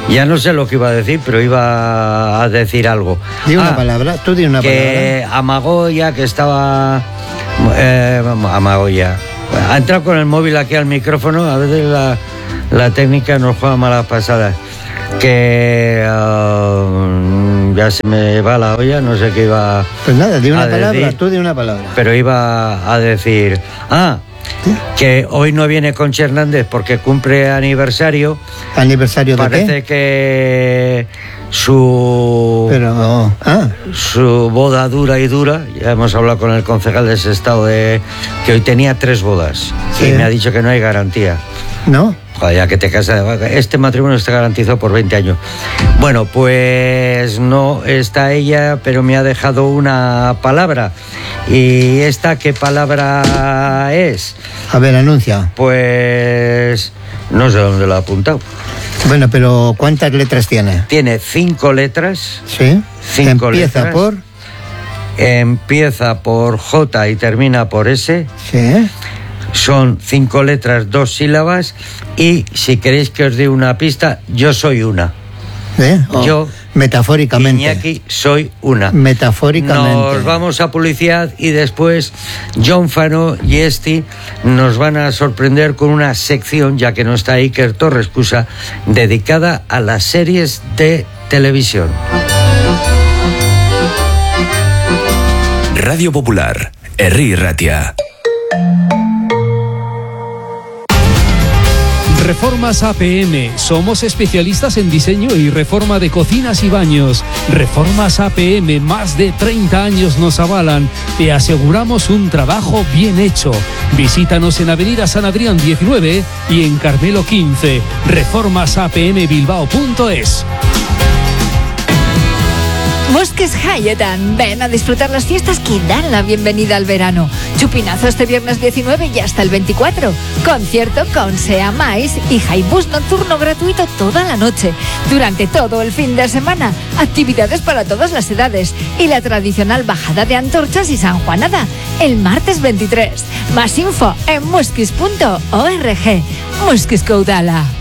Ya no sé lo que iba a decir, pero iba a decir algo. Di una palabra, tú di una que palabra. Amagoya, que estaba... Amagoya. Ha entrado con el móvil aquí al micrófono, a veces la técnica nos juega malas pasadas. Que ya se me va la olla, no sé qué iba Pues nada, di una palabra, decir, tú di una palabra. pero iba a decir... que hoy no viene Conchi Hernández porque cumple aniversario. ¿Aniversario de qué? Parece que su boda dura, ya hemos hablado con el concejal de Sestao que hoy tenía 3 bodas, sí. Y me ha dicho que no hay garantía. ¿No? Joder, ya que te casas, este matrimonio está garantizado por 20 años. Bueno, pues no está ella, pero me ha dejado una palabra. ¿Y esta qué palabra es? A ver, anuncia. Pues no sé dónde lo ha apuntado. Bueno, pero ¿cuántas letras tiene? Tiene 5 letras. Sí. 5 Empieza letras. Empieza por J y termina por S. Sí. Son 5 letras, 2 sílabas. Y si queréis que os dé una pista, yo soy una. Yo, metafóricamente. Iñaki, soy una. Metafóricamente. Nos vamos a publicidad y después John Fano y Esti nos van a sorprender con una sección, ya que no está Iker Torres Cusa, dedicada a las series de televisión. Radio Popular, Herri Ratia. Reformas APM. Somos especialistas en diseño y reforma de cocinas y baños. Reformas APM, más de 30 años nos avalan. Te aseguramos un trabajo bien hecho. Visítanos en Avenida San Adrián 19 y en Carmelo 15. reformasapmbilbao.es. Mosques Hayetan, ven a disfrutar las fiestas que dan la bienvenida al verano. Chupinazo este viernes 19 y hasta el 24. Concierto con Sea Mais y Jaibús nocturno gratuito toda la noche. Durante todo el fin de semana, actividades para todas las edades y la tradicional bajada de antorchas y sanjuanada el martes 23. Más info en muskis.org. Muskis Caudala.